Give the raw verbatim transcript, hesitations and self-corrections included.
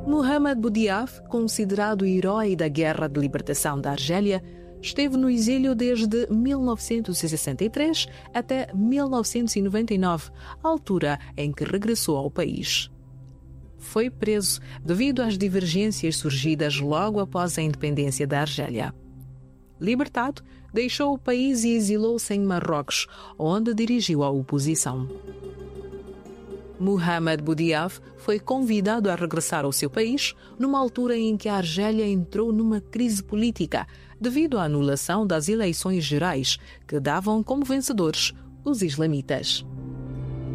Mohamed Boudiaf, considerado herói da Guerra de Libertação da Argélia, esteve no exílio desde mil novecentos e sessenta e três até mil novecentos e noventa e nove, altura em que regressou ao país. Foi preso devido às divergências surgidas logo após a independência da Argélia. Libertado, deixou o país e exilou-se em Marrocos, onde dirigiu a oposição. Mohamed Boudiaf foi convidado a regressar ao seu país numa altura em que a Argélia entrou numa crise política devido à anulação das eleições gerais, que davam como vencedores os islamitas.